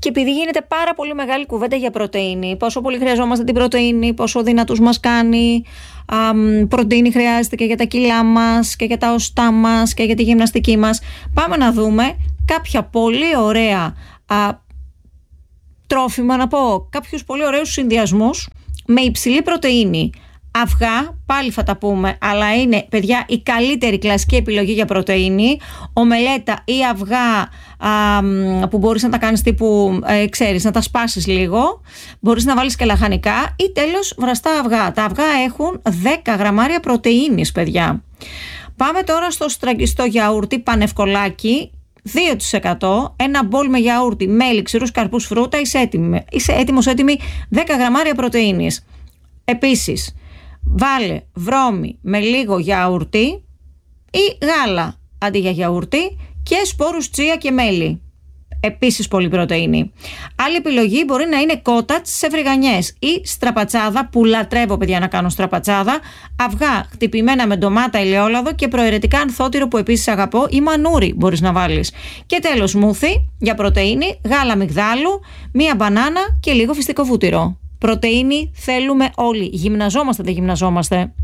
Και επειδή γίνεται πάρα πολύ μεγάλη κουβέντα για πρωτεΐνη, πόσο πολύ χρειαζόμαστε την πρωτεΐνη, πόσο δυνατούς μας κάνει, πρωτεΐνη χρειάζεται και για τα κιλά μας και για τα οστά μας και για τη γυμναστική μας, πάμε να δούμε κάποια πολύ ωραία τρόφιμα, να πω, κάποιους πολύ ωραίους συνδυασμούς με υψηλή πρωτεΐνη. Αυγά, πάλι θα τα πούμε, αλλά είναι, παιδιά, η καλύτερη κλασική επιλογή για πρωτεΐνη. Ομελέτα ή αυγά που μπορείς να τα κάνεις τύπου, ξέρεις, να τα σπάσεις λίγο. Μπορείς να βάλεις και λαχανικά ή τέλος βραστά αυγά. Τα αυγά έχουν 10 γραμμάρια πρωτεΐνης, παιδιά. Πάμε τώρα στο στραγγιστό γιαούρτι πανευκολάκι, 2%, ένα μπολ με γιαούρτι, μέλι, ξηρούς καρπούς, φρούτα, είσαι έτοιμη 10 γραμμάρια πρωτεΐνης. Επίσης, βάλε βρώμη με λίγο γιαούρτι ή γάλα αντί για γιαούρτι και σπόρους τσία και μέλι. Επίσης πολύ πρωτεΐνη. Άλλη επιλογή μπορεί να είναι κότατς σε φρυγανιές ή στραπατσάδα, που λατρεύω, παιδιά, να κάνω στραπατσάδα. Αυγά χτυπημένα με ντομάτα, ελαιόλαδο και προαιρετικά ανθότυρο, που επίσης αγαπώ, ή μανούρι μπορείς να βάλεις. Και τέλος, σμούθι για πρωτεΐνη, γάλα μυγδάλου, μία μπανάνα και λίγο φυστικό βούτυρο. Πρωτεΐνη θέλουμε όλοι. Γυμναζόμαστε, δεν γυμναζόμαστε?